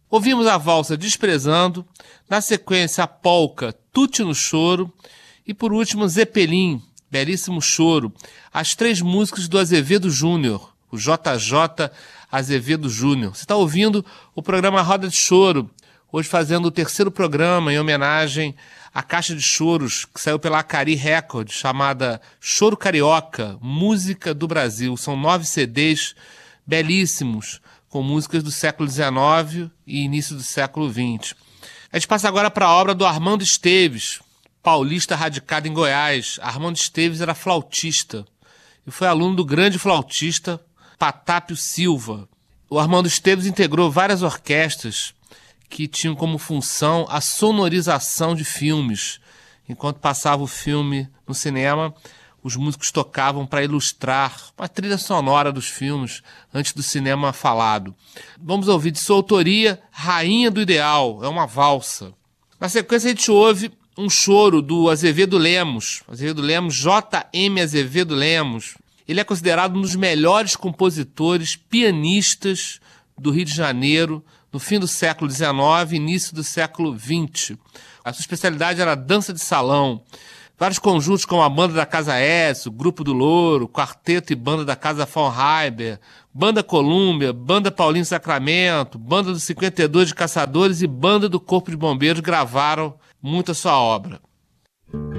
Ouvimos a valsa Desprezando, na sequência a polca Tutti no Choro e por último Zeppelin, Belíssimo Choro, as 3 músicas do Azevedo Júnior, o JJ Azevedo Júnior. Você está ouvindo o programa Roda de Choro, hoje fazendo o 3º programa em homenagem à caixa de choros que saiu pela Acari Records, chamada Choro Carioca, Música do Brasil. São 9 CDs belíssimos, com músicas do século XIX e início do século XX. A gente passa agora para a obra do Armando Esteves, paulista radicado em Goiás. Armando Esteves era flautista e foi aluno do grande flautista Patápio Silva. O Armando Esteves integrou várias orquestras que tinham como função a sonorização de filmes. Enquanto passava o filme no cinema, os músicos tocavam para ilustrar a trilha sonora dos filmes antes do cinema falado. Vamos ouvir de sua autoria Rainha do Ideal, é uma valsa. Na sequência a gente ouve um choro do Azevedo Lemos, J.M. Azevedo Lemos. Ele é considerado um dos melhores compositores pianistas do Rio de Janeiro no fim do século XIX e início do século XX. A sua especialidade era a dança de salão. Vários conjuntos como a Banda da Casa S, o Grupo do Louro, Quarteto e Banda da Casa von Heiber, Banda Colômbia, Banda Paulinho Sacramento, Banda dos 52 de Caçadores e Banda do Corpo de Bombeiros gravaram muito a sua obra.